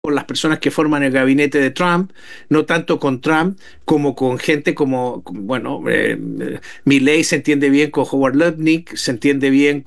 con las personas que forman el gabinete de Trump, no tanto con Trump como con gente bueno, Milley se entiende bien con Howard Lutnick, se entiende bien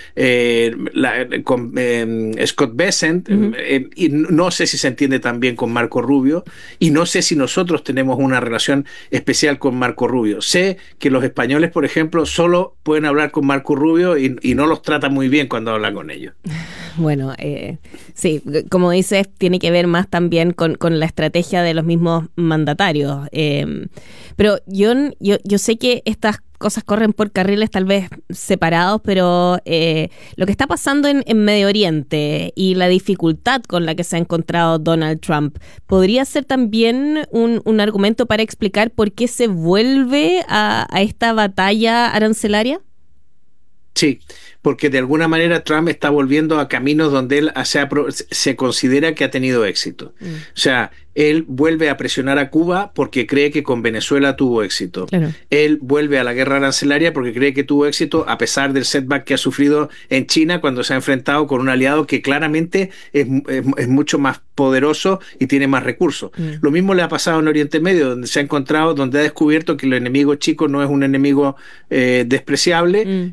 con Scott Bessent, Ujú. y no sé si se entiende tan bien con Marco Rubio, y no sé si nosotros tenemos una relación especial con Marco Rubio. Sé que los españoles, por ejemplo, solo pueden hablar con Marco Rubio y no los tratan muy bien cuando hablan con ellos. Bueno, sí, como dices, tiene que ver más también con la estrategia de los mismos mandatarios. Pero yo sé que estas cosas corren por carriles tal vez separados, pero lo que está pasando en Medio Oriente y la dificultad con la que se ha encontrado Donald Trump, ¿podría ser también un argumento para explicar por qué se vuelve a esta batalla arancelaria? Sí, porque de alguna manera Trump está volviendo a caminos donde él se considera que ha tenido éxito. Mm, O sea, él vuelve a presionar a Cuba porque cree que con Venezuela tuvo éxito. claro. Él vuelve a la guerra arancelaria porque cree que tuvo éxito a pesar del setback que ha sufrido en China cuando se ha enfrentado con un aliado que claramente es mucho más poderoso y tiene más recursos. Mm, Lo mismo le ha pasado en Oriente Medio, donde se ha encontrado, donde ha descubierto que el enemigo chico no es un enemigo despreciable, mm,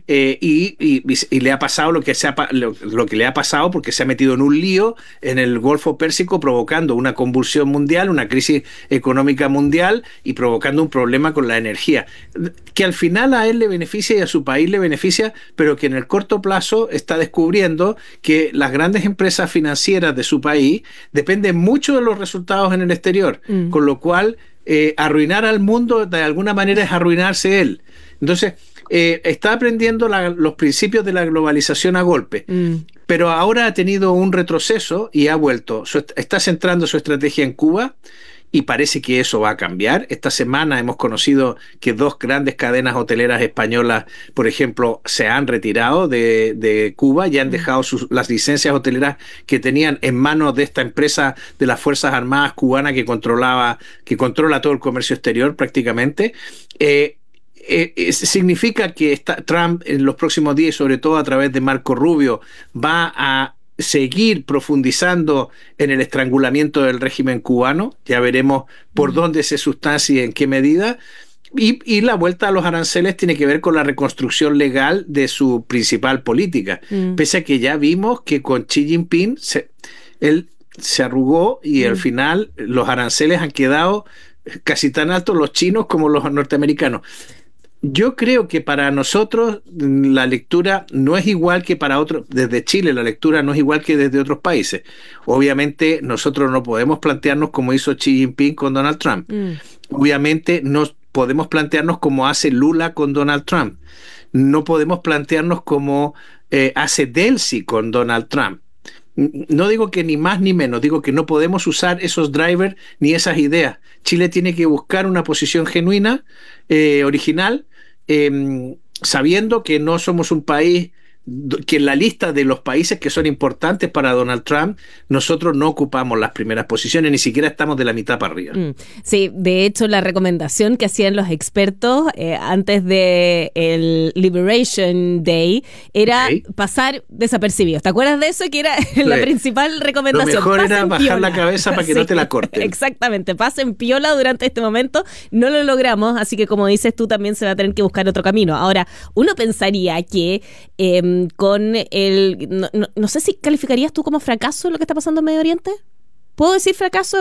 y le ha pasado lo que le ha pasado porque se ha metido en un lío en el Golfo Pérsico provocando una convulsión mundial, una crisis económica mundial y provocando un problema con la energía, que al final a él le beneficia y a su país le beneficia, pero que en el corto plazo está descubriendo que las grandes empresas financieras de su país dependen mucho de los resultados en el exterior, mm. con lo cual arruinar al mundo de alguna manera es arruinarse él. Entonces, está aprendiendo los principios de la globalización a golpe, Mm, pero ahora ha tenido un retroceso y ha vuelto. Está centrando su estrategia en Cuba y parece que eso va a cambiar. Esta semana hemos conocido que dos grandes cadenas hoteleras españolas, por ejemplo, se han retirado de Cuba y han mm. dejado las licencias hoteleras que tenían en manos de esta empresa de las Fuerzas Armadas cubana que controla todo el comercio exterior prácticamente. Significa que Trump en los próximos días, sobre todo a través de Marco Rubio, va a seguir profundizando en el estrangulamiento del régimen cubano. Ya veremos por Mm, dónde se sustancia y en qué medida. Y la vuelta a los aranceles tiene que ver con la reconstrucción legal de su principal política. mm, Pese a que ya vimos que con Xi Jinping él se arrugó y al mm. final los aranceles han quedado casi tan altos los chinos como los norteamericanos. Yo creo que para nosotros la lectura no es igual que para otros, desde Chile la lectura no es igual que desde otros países. Obviamente nosotros no podemos plantearnos como hizo Xi Jinping con Donald Trump. Mm, Obviamente no podemos plantearnos como hace Lula con Donald Trump. No podemos plantearnos como hace Delcy con Donald Trump. No digo que ni más ni menos, digo que no podemos usar esos drivers ni esas ideas. Chile tiene que buscar una posición genuina, original, sabiendo que no somos un país que en la lista de los países que son importantes para Donald Trump, nosotros no ocupamos las primeras posiciones, ni siquiera estamos de la mitad para arriba. mm. Sí, de hecho la recomendación que hacían los expertos antes de el Liberation Day era ¿Ok? pasar desapercibidos. ¿Te acuerdas de eso? Que era la Sí. principal Lo recomendación. mejor era Pasen bajar la piola. cabeza para que no Sí, te la corten. exactamente. Pasen piola durante este momento. No lo logramos, así que como dices tú también se va a tener que buscar otro camino. Ahora, uno pensaría que con el... No sé si calificarías tú como fracaso lo que está pasando en Medio Oriente. ¿Puedo decir fracaso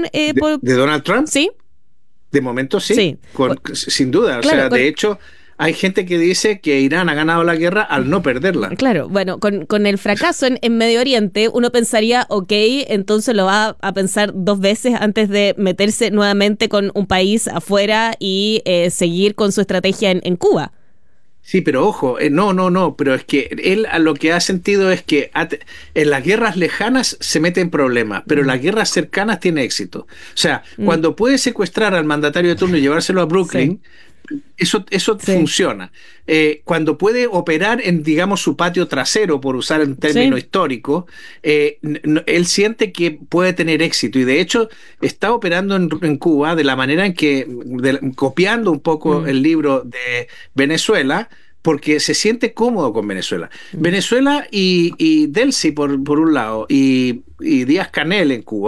De Donald Trump, sí? de momento sí, Sí. sin duda. O Claro, sea, de hecho, hay gente que dice que Irán ha ganado la guerra al no perderla. claro, bueno, con el fracaso en Medio Oriente, uno pensaría, ok, entonces lo va a pensar dos veces antes de meterse nuevamente con un país afuera y seguir con su estrategia en Cuba. Sí, pero ojo, no, pero es que él a lo que ha sentido es que en las guerras lejanas se mete en problemas, pero en Mm, las guerras cercanas tiene éxito. O sea, mm, cuando puede secuestrar al mandatario de turno y llevárselo a sí, Brooklyn, eso sí, funciona. Cuando puede operar en, digamos, su patio trasero, por usar un término sí. histórico, él siente que puede tener éxito y de hecho está operando en Cuba de la manera en que, copiando un poco Mm, el libro de Venezuela, porque se siente cómodo con Venezuela. Venezuela y Delcy por un lado, y Díaz-Canel en Cuba